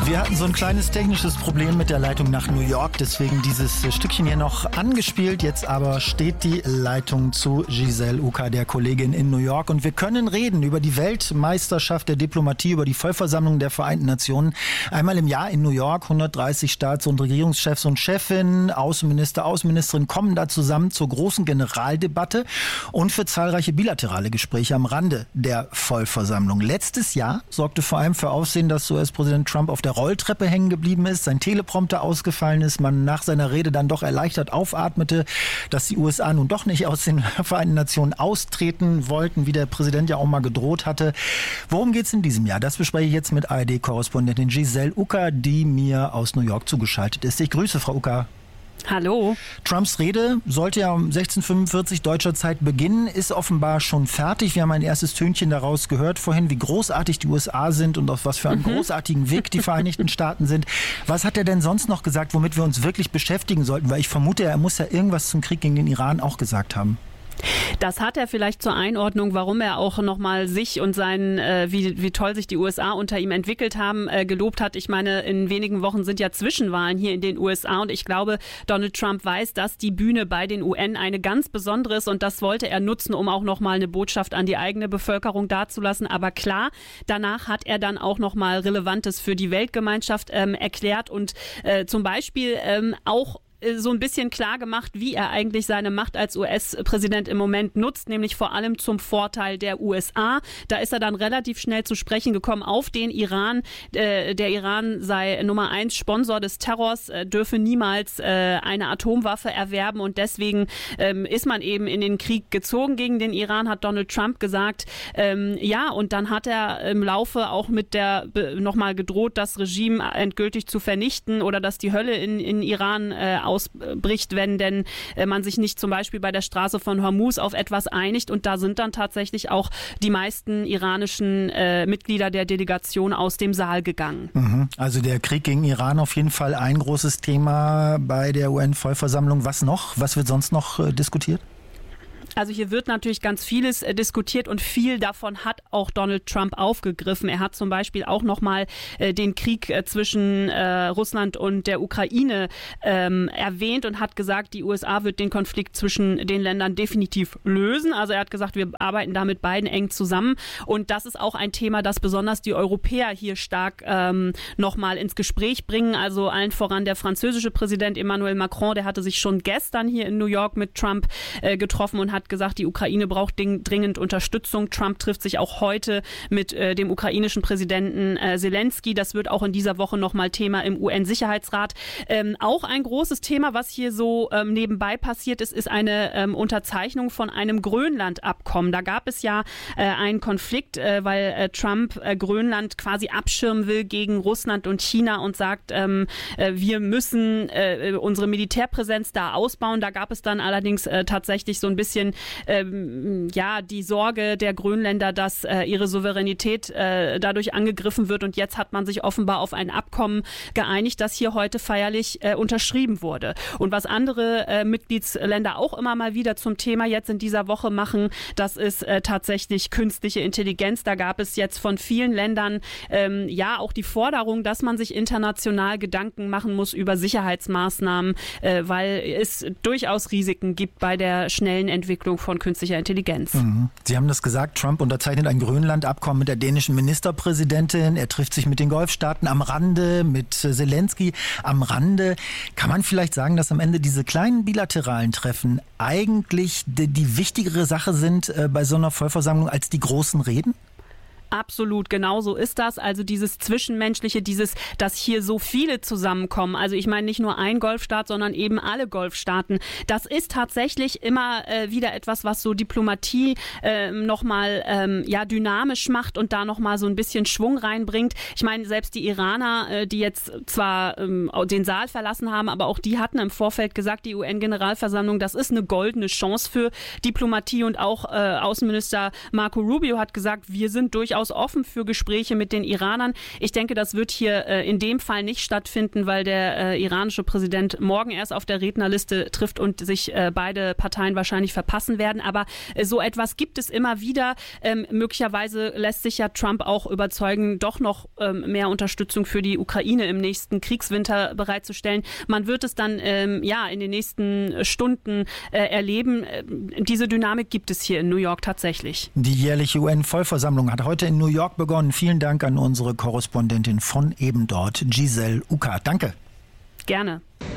Wir hatten so ein kleines technisches Problem mit der Leitung nach New York, deswegen dieses Stückchen hier noch angespielt. Jetzt aber steht die Leitung zu Giselle Uka, der Kollegin in New York. Und wir können reden über die Weltmeisterschaft der Diplomatie, über die Vollversammlung der Vereinten Nationen. Einmal im Jahr in New York, 130 Staats- und Regierungschefs und Chefinnen, Außenminister, Außenministerinnen kommen da zusammen zur großen Generaldebatte und für zahlreiche bilaterale Gespräche am Rande der Vollversammlung. Letztes Jahr sorgte vor allem für Aufsehen, dass US-Präsident Trump auf der Rolltreppe hängen geblieben ist, sein Teleprompter ausgefallen ist, man nach seiner Rede dann doch erleichtert aufatmete, dass die USA nun doch nicht aus den Vereinten Nationen austreten wollten, wie der Präsident ja auch mal gedroht hatte. Worum geht es in diesem Jahr? Das bespreche ich jetzt mit ARD-Korrespondentin Giselle Uka, die mir aus New York zugeschaltet ist. Ich grüße Frau Uka. Hallo. Trumps Rede sollte ja um 16:45 deutscher Zeit beginnen, ist offenbar schon fertig. Wir haben ein erstes Tönchen daraus gehört vorhin, wie großartig die USA sind und auf was für einem großartigen Weg die Vereinigten Staaten sind. Was hat er denn sonst noch gesagt, womit wir uns wirklich beschäftigen sollten? Weil ich vermute, er muss ja irgendwas zum Krieg gegen den Iran auch gesagt haben. Das hat er vielleicht zur Einordnung, warum er auch nochmal sich und wie toll sich die USA unter ihm entwickelt haben, gelobt hat. Ich meine, in wenigen Wochen sind ja Zwischenwahlen hier in den USA und ich glaube, Donald Trump weiß, dass die Bühne bei den UN eine ganz besondere ist und das wollte er nutzen, um auch nochmal eine Botschaft an die eigene Bevölkerung dazulassen. Aber klar, danach hat er dann auch nochmal Relevantes für die Weltgemeinschaft erklärt und zum Beispiel auch so ein bisschen klar gemacht, wie er eigentlich seine Macht als US-Präsident im Moment nutzt, nämlich vor allem zum Vorteil der USA. Da ist er dann relativ schnell zu sprechen gekommen auf den Iran. Der Iran sei Nummer 1 Sponsor des Terrors, dürfe niemals eine Atomwaffe erwerben und deswegen ist man eben in den Krieg gezogen gegen den Iran, hat Donald Trump gesagt. Ja, und dann hat er im Laufe auch nochmal gedroht, das Regime endgültig zu vernichten oder dass die Hölle in Iran ausbricht, wenn denn man sich nicht zum Beispiel bei der Straße von Hormuz auf etwas einigt. Und da sind dann tatsächlich auch die meisten iranischen Mitglieder der Delegation aus dem Saal gegangen. Also der Krieg gegen Iran auf jeden Fall ein großes Thema bei der UN-Vollversammlung. Was noch? Was wird sonst noch diskutiert? Also hier wird natürlich ganz vieles diskutiert und viel davon hat auch Donald Trump aufgegriffen. Er hat zum Beispiel auch nochmal den Krieg zwischen Russland und der Ukraine erwähnt und hat gesagt, die USA wird den Konflikt zwischen den Ländern definitiv lösen. Also er hat gesagt, wir arbeiten da mit beiden eng zusammen und das ist auch ein Thema, das besonders die Europäer hier stark nochmal ins Gespräch bringen. Also allen voran der französische Präsident Emmanuel Macron, der hatte sich schon gestern hier in New York mit Trump getroffen und hat gesagt, die Ukraine braucht dringend Unterstützung. Trump trifft sich auch heute mit dem ukrainischen Präsidenten Zelensky. Das wird auch in dieser Woche nochmal Thema im UN-Sicherheitsrat. Auch ein großes Thema, was hier so nebenbei passiert ist, ist eine Unterzeichnung von einem Grönland-Abkommen. Da gab es ja einen Konflikt, weil Trump Grönland quasi abschirmen will gegen Russland und China und sagt, wir müssen unsere Militärpräsenz da ausbauen. Da gab es dann allerdings tatsächlich so ein bisschen die Sorge der Grönländer, dass ihre Souveränität dadurch angegriffen wird und jetzt hat man sich offenbar auf ein Abkommen geeinigt, das hier heute feierlich unterschrieben wurde. Und was andere Mitgliedsländer auch immer mal wieder zum Thema jetzt in dieser Woche machen, das ist tatsächlich künstliche Intelligenz. Da gab es jetzt von vielen Ländern auch die Forderung, dass man sich international Gedanken machen muss über Sicherheitsmaßnahmen, weil es durchaus Risiken gibt bei der schnellen Entwicklung von künstlicher Intelligenz. Sie haben das gesagt, Trump unterzeichnet ein Grönland-Abkommen mit der dänischen Ministerpräsidentin. Er trifft sich mit den Golfstaaten am Rande, mit Zelensky am Rande. Kann man vielleicht sagen, dass am Ende diese kleinen bilateralen Treffen eigentlich die wichtigere Sache sind bei so einer Vollversammlung als die großen Reden? Absolut, genau so ist das. Also dieses Zwischenmenschliche, dass hier so viele zusammenkommen. Also ich meine nicht nur ein Golfstaat, sondern eben alle Golfstaaten. Das ist tatsächlich immer wieder etwas, was so Diplomatie nochmal dynamisch macht und da nochmal so ein bisschen Schwung reinbringt. Ich meine, selbst die Iraner, die jetzt zwar den Saal verlassen haben, aber auch die hatten im Vorfeld gesagt, die UN-Generalversammlung, das ist eine goldene Chance für Diplomatie und auch Außenminister Marco Rubio hat gesagt, wir sind durchaus durchaus offen für Gespräche mit den Iranern. Ich denke, das wird hier in dem Fall nicht stattfinden, weil der iranische Präsident morgen erst auf der Rednerliste trifft und sich beide Parteien wahrscheinlich verpassen werden. Aber so etwas gibt es immer wieder. Möglicherweise lässt sich ja Trump auch überzeugen, doch noch mehr Unterstützung für die Ukraine im nächsten Kriegswinter bereitzustellen. Man wird es dann in den nächsten Stunden erleben. Diese Dynamik gibt es hier in New York tatsächlich. Die jährliche UN-Vollversammlung hat heute in New York begonnen. Vielen Dank an unsere Korrespondentin von eben dort, Giselle Uka. Danke. Gerne.